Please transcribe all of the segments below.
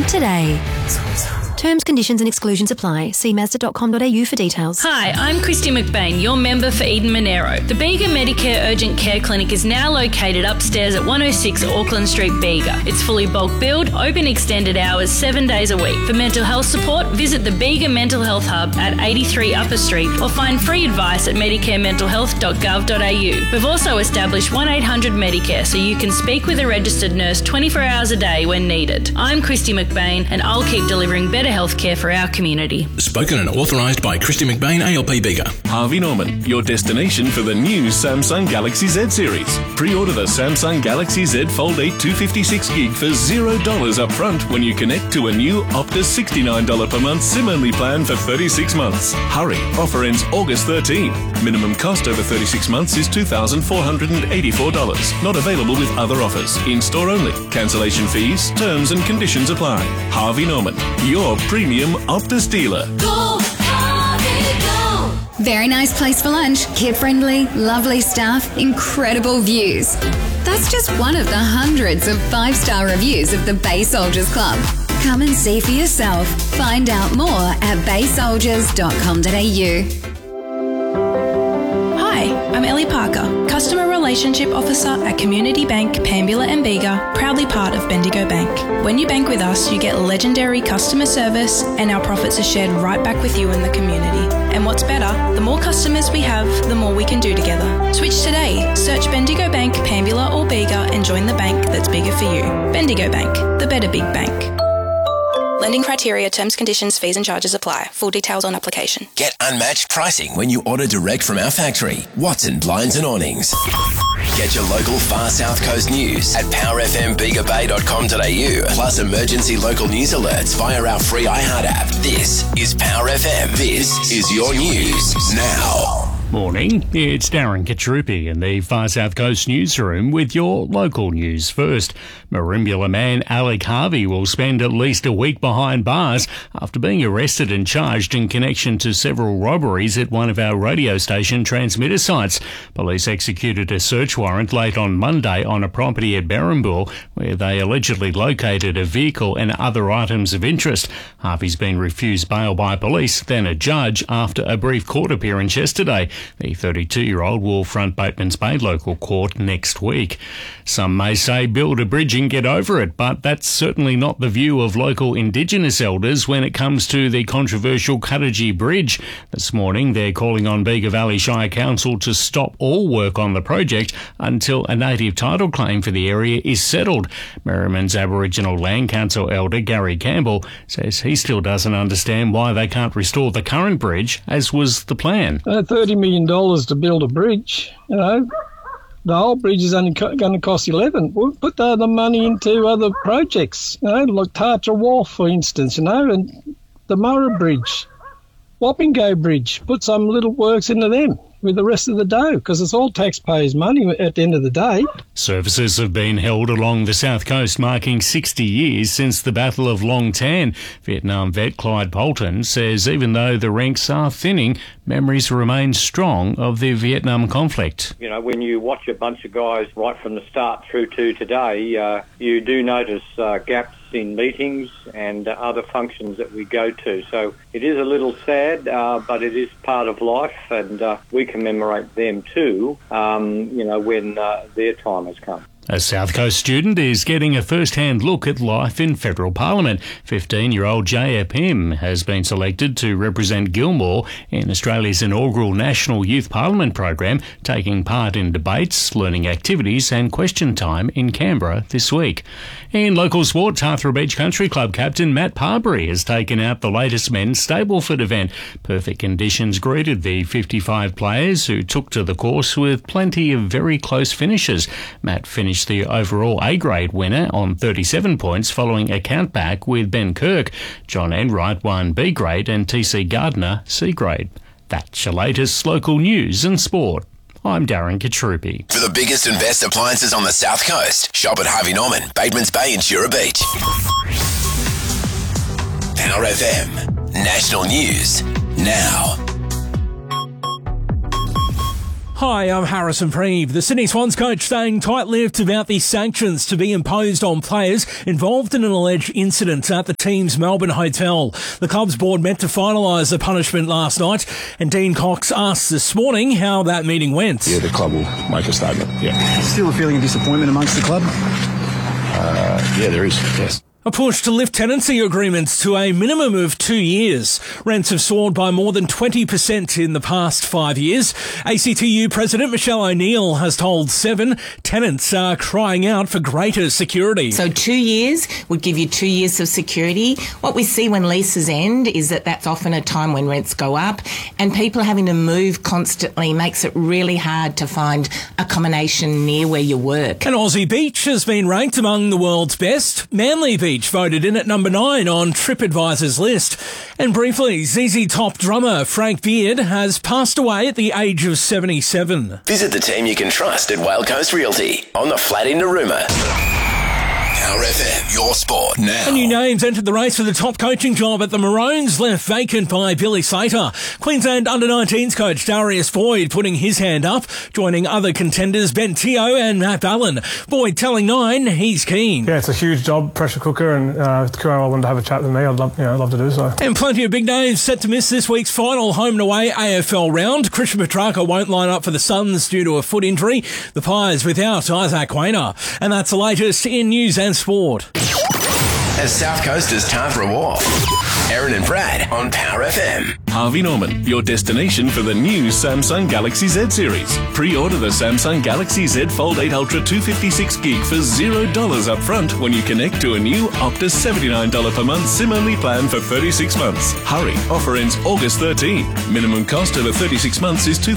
today. Terms, conditions and exclusions apply. See Mazda.com.au for details. Hi, I'm Christy McBain, your member for Eden Monero. The Bega Medicare Urgent Care Clinic is now located upstairs at 106 Auckland Street, Bega. It's fully bulk billed, open extended hours, 7 days a week. For mental health support, visit the Bega Mental Health Hub at 83 Upper Street or find free advice at medicarementalhealth.gov.au. We've also established 1-800-MEDICARE so you can speak with a registered nurse 24 hours a day when needed. I'm Christy McBain and I'll keep delivering better healthcare for our community. Spoken and authorised by Christy McBain, ALP Bega. Harvey Norman, your destination for the new Samsung Galaxy Z series. Pre-order the Samsung Galaxy Z Fold 8 256GB for $0 up front when you connect to a new Optus $69 per month SIM-only plan for 36 months. Hurry, offer ends August 13. Minimum cost over 36 months is $2,484. Not available with other offers. In-store only. Cancellation fees, terms and conditions apply. Harvey Norman, your premium Optus dealer. Go, Harvey, go! Very nice place for lunch. Kid-friendly, lovely staff, incredible views. That's just one of the hundreds of 5-star reviews of the Bay Soldiers Club. Come and see for yourself. Find out more at baysoldiers.com.au. Hi, I'm Ellie Parker, Customer Relationship Officer at Community Bank, Pambula and Bega, proudly part of Bendigo Bank. When you bank with us, you get legendary customer service and our profits are shared right back with you in the community. And what's better, the more customers we have, the more we can do together. Switch today. Search Bendigo Bank, Pambula or Bega and join the bank that's bigger for you. Bendigo Bank, the better big bank. Lending criteria, terms, conditions, fees and charges apply. Full details on application. Get unmatched pricing when you order direct from our factory. Watson Blinds and Awnings. Get your local Far South Coast news at powerfmbegabay.com.au. Plus emergency local news alerts via our free iHeart app. This is Power FM. This is your news now. Morning, it's Darren Katrupi in the Far South Coast newsroom with your local news first. Merimbula man Alec Harvey will spend at least a week behind bars after being arrested and charged in connection to several robberies at one of our radio station transmitter sites. Police executed a search warrant late on Monday on a property at Berrimbool where they allegedly located a vehicle and other items of interest. Harvey's been refused bail by police, then a judge after a brief court appearance yesterday. The 32-year-old will front Batemans Bay local court next week. Some may say build a bridge and get over it, but that's certainly not the view of local Indigenous elders when it comes to the controversial Cuttagee Bridge. This morning they're calling on Bega Valley Shire Council to stop all work on the project until a native title claim for the area is settled. Merriman's Aboriginal Land Council elder Gary Campbell says he still doesn't understand why they can't restore the current bridge as was the plan. $30 million to build a bridge, the whole bridge is only going to cost 11. We'll put the other money into other projects, like Tartra Wharf, for instance, and the Murray Bridge, Wappingo Bridge. Put some little works into them with the rest of the dough, because it's all taxpayers' money at the end of the day. Services have been held along the south coast, marking 60 years since the Battle of Long Tan. Vietnam vet Clyde Polton says even though the ranks are thinning, memories remain strong of the Vietnam conflict. You know, when you watch a bunch of guys right from the start through to today, you do notice gaps in meetings and other functions that we go to. So it is a little sad, but it is part of life, and we commemorate them too, when their time has come. A South Coast student is getting a first-hand look at life in federal parliament. 15-year-old Jaya Pim has been selected to represent Gilmore in Australia's inaugural National Youth Parliament program, taking part in debates, learning activities and question time in Canberra this week. In local sport, Tathra Beach Country Club captain Matt Parbury has taken out the latest men's Stableford event. Perfect conditions greeted the 55 players who took to the course with plenty of very close finishes. Matt finished the overall A-grade winner on 37 points following a countback with Ben Kirk. John Enright won B-grade and TC Gardner C-grade. That's your latest local news and sport. I'm Darren Katrupi. For the biggest and best appliances on the South Coast, shop at Harvey Norman, Batemans Bay and Shura Beach. Power FM, national news now. Hi, I'm Harrison Preeve. The Sydney Swans coach staying tight-lipped about the sanctions to be imposed on players involved in an alleged incident at the team's Melbourne hotel. The club's board met to finalise the punishment last night, and Dean Cox asked this morning how that meeting went. Yeah, the club will make a statement, yeah. Still a feeling of disappointment amongst the club? Yeah, there is, yes. A push to lift tenancy agreements to a minimum of 2 years. Rents have soared by more than 20% in the past 5 years. ACTU President Michelle O'Neill has told Seven tenants are crying out for greater security. So 2 years would give you 2 years of security. What we see when leases end is that that's often a time when rents go up, and people having to move constantly makes it really hard to find accommodation near where you work. And Aussie Beach has been ranked among the world's best. Manly Beach voted in at number 9 on TripAdvisor's list. And briefly, ZZ Top drummer Frank Beard has passed away at the age of 77. Visit the team you can trust at Whale Coast Realty on the flat in Narooma. Power FM, your sport now. A new names entered the race for the top coaching job at the Maroons, left vacant by Billy Slater. Queensland Under-19s coach Darius Boyd putting his hand up, joining other contenders Ben Teo and Matt Allen. Boyd telling Nine he's keen. Yeah, it's a huge job, pressure cooker, and if the QRL wanted to have a chat with me, I'd love to do so. And plenty of big names set to miss this week's final home and away AFL round. Christian Petrarca won't line up for the Suns due to a foot injury. The Pies without Isaac Quainer. And that's the latest in news and sport. As South Coasters Tathra Wharf. Aaron and Brad on Power FM. Harvey Norman, your destination for the new Samsung Galaxy Z series. Pre-order the Samsung Galaxy Z Fold 8 Ultra 256 gig for $0 up front when you connect to a new Optus $79 per month SIM-only plan for 36 months. Hurry, offer ends August 13. Minimum cost over 36 months is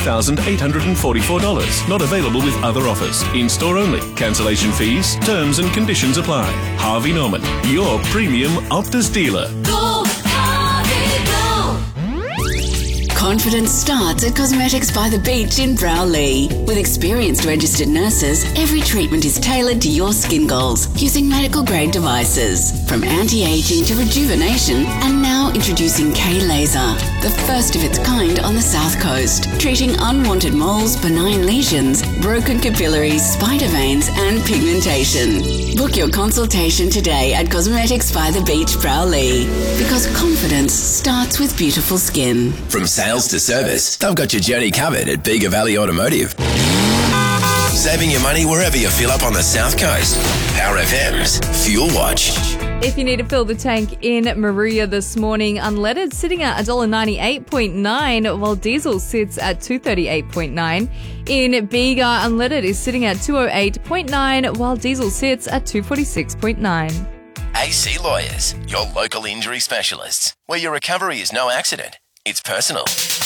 $2,844. Not available with other offers. In-store only. Cancellation fees, terms and conditions apply. Harvey Norman, your premium Optus dealer. Go, Harvey, go! Confidence starts at Cosmetics by the Beach in Browley. With experienced registered nurses, every treatment is tailored to your skin goals using medical-grade devices. From anti-aging to rejuvenation, and now introducing K-Laser, the first of its kind on the South Coast, treating unwanted moles, benign lesions, broken capillaries, spider veins, and pigmentation. Book your consultation today at Cosmetics by the Beach Browley, because confidence starts with beautiful skin. From sales to service, they've got your journey covered at Bega Valley Automotive. Saving your money wherever you fill up on the South Coast. Power FM's Fuel Watch. If you need to fill the tank in Maruya this morning, unleaded sitting at $1.98.9, while diesel sits at $2.38.9. In Bega, unleaded is sitting at $2.08.9, while diesel sits at $2.46.9. AC Lawyers, your local injury specialists, where your recovery is no accident, it's personal.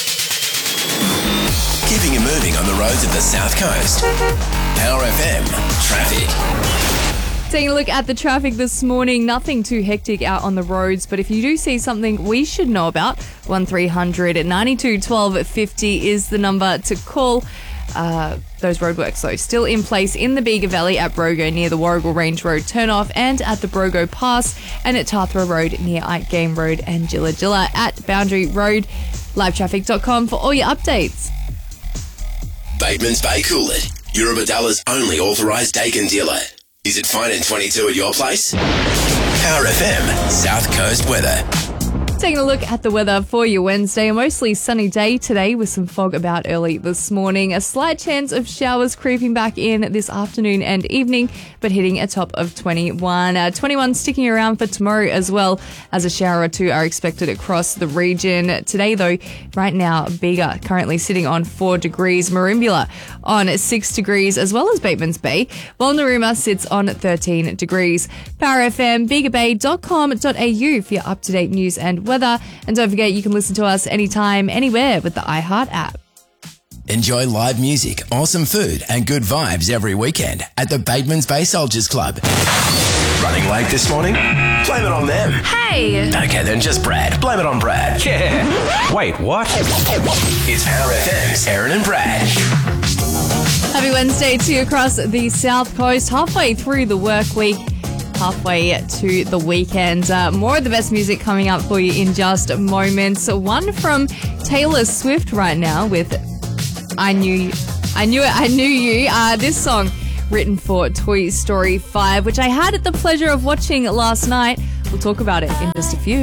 Keeping you moving on the roads of the South Coast. Power FM Traffic. Taking a look at the traffic this morning, nothing too hectic out on the roads, but if you do see something we should know about, 1300 92 12 50 is the number to call. Those roadworks, though, still in place in the Bega Valley at Brogo near the Warrigal Range Road turnoff, and at the Brogo Pass, and at Tathra Road near Game Road and Jilla Jilla at Boundary Road. Livetraffic.com for all your updates. Bateman's Bay Coolid, Eurobadalla's only authorised Dakin dealer. Is it fine and 22 at your place? Power FM South Coast weather. Taking a look at the weather for your Wednesday. A mostly sunny day today with some fog about early this morning. A slight chance of showers creeping back in this afternoon and evening, but hitting a top of 21. 21 sticking around for tomorrow as well, as a shower or two are expected across the region. Today, though, right now, Bega currently sitting on 4 degrees. Merimbula on 6 degrees, as well as Bateman's Bay, while Narooma sits on 13 degrees. Power FM, begabay.com.au for your up-to-date news and weather. And don't forget, you can listen to us anytime, anywhere with the iHeart app. Enjoy live music, awesome food, and good vibes every weekend at the Bateman's Bay Soldiers Club. Running late this morning? Blame it on them. Hey! Okay, then just Brad. Blame it on Brad. Yeah. Wait, what? It's Power FM's Aaron and Brad. Happy Wednesday to you across the South Coast, halfway through the work week. Halfway to the weekend. More of the best music coming up for you in just moments. One from Taylor Swift right now with I Knew I knew it. I knew you. This song written for Toy Story 5, which I had the pleasure of watching last night. We'll talk about it in just a few.